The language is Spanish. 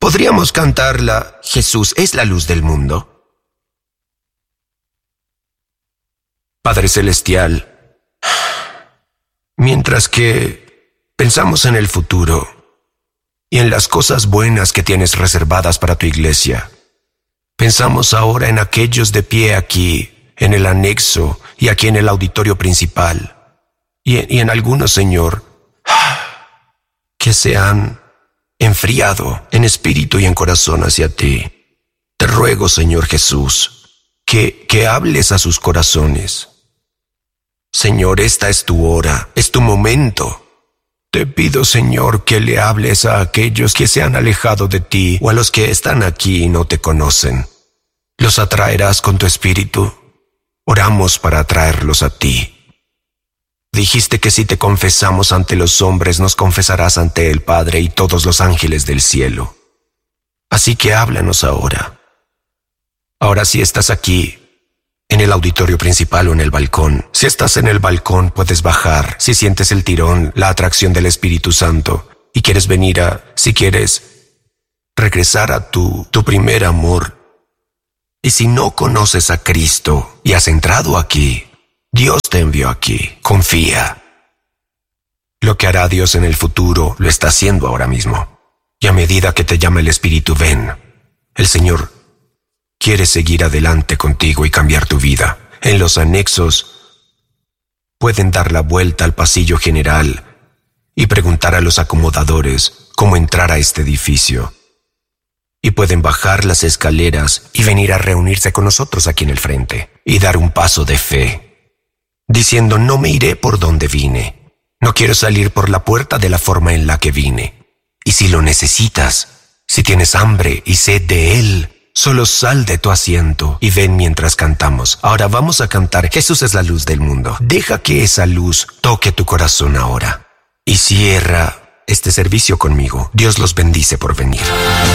¿Podríamos cantarla? Jesús es la luz del mundo. Padre Celestial, mientras que pensamos en el futuro y en las cosas buenas que tienes reservadas para tu iglesia, pensamos ahora en aquellos de pie aquí, en el anexo y aquí en el auditorio principal, y en algunos, Señor, que se han enfriado en espíritu y en corazón hacia ti. Te ruego, Señor Jesús, que hables a sus corazones. Señor, esta es tu hora, es tu momento. Te pido, Señor, que le hables a aquellos que se han alejado de ti o a los que están aquí y no te conocen. ¿Los atraerás con tu espíritu? Oramos para atraerlos a ti. Dijiste que si te confesamos ante los hombres, nos confesarás ante el Padre y todos los ángeles del cielo. Así que háblanos ahora. Ahora, si estás aquí, en el auditorio principal o en el balcón. Si estás en el balcón, puedes bajar. Si sientes el tirón, la atracción del Espíritu Santo, y quieres venir si quieres, regresar a tu primer amor. Y si no conoces a Cristo y has entrado aquí, Dios te envió aquí. Confía. Lo que hará Dios en el futuro, lo está haciendo ahora mismo. Y a medida que te llama el Espíritu, ven. El Señor quiere seguir adelante contigo y cambiar tu vida. En los anexos pueden dar la vuelta al pasillo general y preguntar a los acomodadores cómo entrar a este edificio. Y pueden bajar las escaleras y venir a reunirse con nosotros aquí en el frente y dar un paso de fe, diciendo: no me iré por donde vine. No quiero salir por la puerta de la forma en la que vine. Y si lo necesitas, si tienes hambre y sed de Él, solo sal de tu asiento y ven mientras cantamos. Ahora vamos a cantar Jesús es la luz del mundo. Deja que esa luz toque tu corazón ahora. Y cierra este servicio conmigo. Dios los bendice por venir.